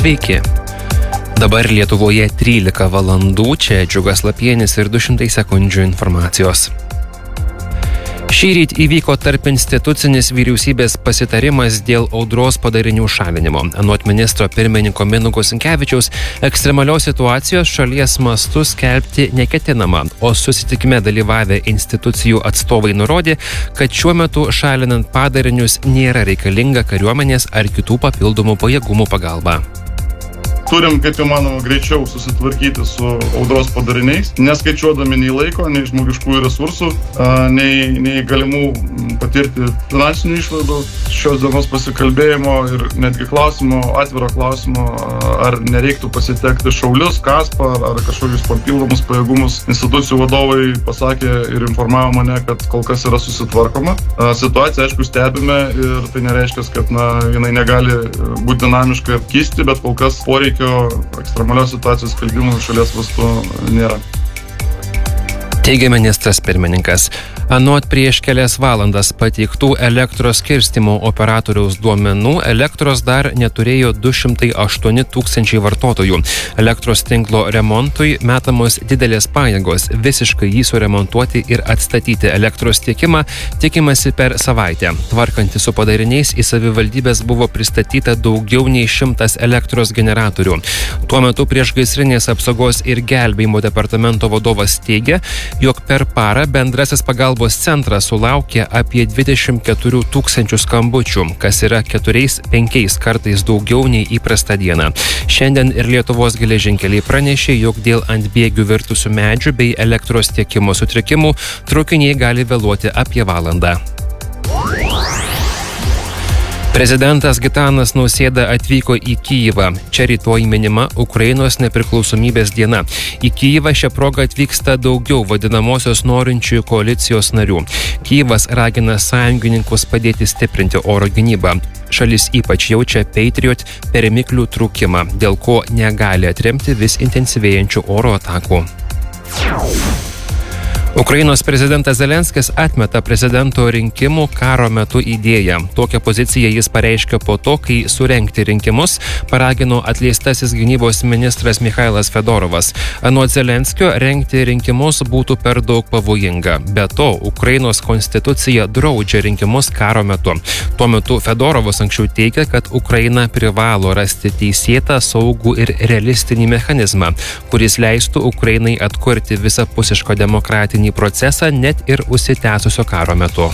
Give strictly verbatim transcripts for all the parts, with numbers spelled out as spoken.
Sveiki. Dabar Lietuvoje trylika valandų, čia Džiugas Lapienis ir du šimtai sekundžių informacijos. Šįryt įvyko tarp institucinis vyriausybės pasitarimas dėl audros padarinių šalinimo. Anot ministro pirmininko Mindaugo Sinkevičiaus, ekstremalios situacijos šalies mastu skelbti neketinama, o susitikime dalyvavę institucijų atstovai nurodė, kad šiuo metu šalinant padarinius nėra reikalinga kariuomenės ar kitų papildomų pajėgumų pagalba. Turim, kaip įmanoma, greičiau susitvarkyti su audros padariniais, neskaičiuodami nei laiko, nei žmogiškųjų resursų, nei, nei galimų patirti finansinių išlaidų. Šios dienos pasikalbėjimo ir netgi klausimo, atviro klausimo, ar nereiktų pasitekti šaulius, kaspą, ar kažkokius papildomus pajėgumus. Institucijų vadovai pasakė ir informavo mane, kad kol kas yra susitvarkoma. Situaciją, aišku, stebime ir tai nereiškia, kad na, jinai negali būti dinamiškai apkisti, bet kol kas poreikia ekstremalios situacijos skelbimų šalies mastu nėra. Teigia ministras pirmininkas. Anot prieš kelias valandas pateiktų elektros skirstymo operatoriaus duomenų, elektros dar neturėjo du šimtai aštuoni tūkstančiai vartotojų. Elektros tinklo remontui metamos didelės pajėgos, visiškai jį suremontuoti ir atstatyti elektros tiekimą tikimasi per savaitę. Tvarkantis su padariniais į savivaldybės buvo pristatyta daugiau nei šimtas elektros generatorių. Tuo metu priešgaisrinės apsaugos ir gelbėjimo departamento vadovas teigia, jog per parą bendrasis pagalbos centras sulaukė apie dvidešimt keturių tūkstančių skambučių, kas yra keturiais penkiais kartais daugiau nei įprasta diena. Šiandien ir Lietuvos geležinkeliai pranešė, jog dėl ant bėgių virtusių medžių bei elektros tiekimo sutrikimų traukiniai gali vėluoti apie valandą. Prezidentas Gitanas Nausėda atvyko į Kijivą. Čia rytoj minima Ukrainos nepriklausomybės diena. Į Kijivą šią progą atvyksta daugiau vadinamosios norinčiųjų koalicijos narių. Kijivas ragina sąjungininkus padėti stiprinti oro gynybą. Šalis ypač jaučia Patriot permiklių trūkimą, dėl ko negali atremti vis intensyvėjančių oro atakų. Ukrainos prezidentas Zelenskis atmeta prezidento rinkimų karo metu idėją. Tokią poziciją jis pareiškė po to, kai surengti rinkimus paragino atleistasis gynybos ministras Michailas Fedorovas. Anot Zelenskio, rengti rinkimus būtų per daug pavojinga. Be to, Ukrainos konstitucija draudžia rinkimus karo metu. Tuo metu Fedorovas anksčiau teigia, kad Ukraina privalo rasti teisėtą, saugų ir realistinį mechanizmą, kuris leistų Ukrainai atkurti visapusiško demokratinį procesą net ir užsitęsusio karo metu.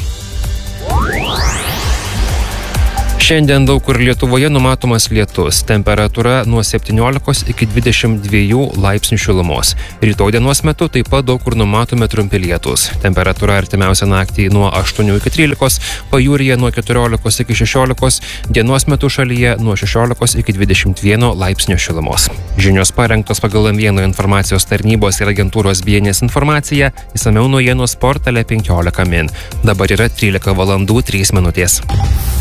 Šiandien daug kur Lietuvoje numatomas lietus. Temperatūra nuo septyniolikos iki dvidešimt dviejų laipsnių šilumos. Rytoj dienos metu taip pat daug kur numatomi trumpi lietūs. Temperatūra artimiausią naktį nuo aštuonių iki trylikos, pajūryje nuo keturiolikos iki šešiolikos, dienos metu šalyje nuo šešiolikos iki dvidešimt vieno laipsnio šilumos. Žinios parengtos pagal M vienas informacijos tarnybos ir agentūros B N S informaciją, išsamiau naujienos portale penkiolika min. Dabar yra trylika valandų trys minutės.